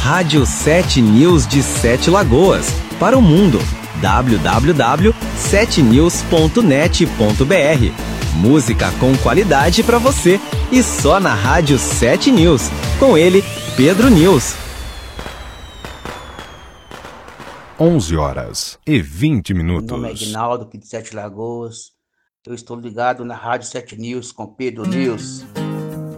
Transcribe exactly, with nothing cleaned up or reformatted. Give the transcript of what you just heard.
Rádio sete News de Sete Lagoas, para o mundo. w w w ponto sete news ponto net ponto b r. Música com qualidade para você e só na Rádio sete News. Com ele, Pedro News. onze horas e vinte minutos. Meu nome é Aguinaldo, aqui de Sete Lagoas. Eu estou ligado na Rádio sete News com Pedro News.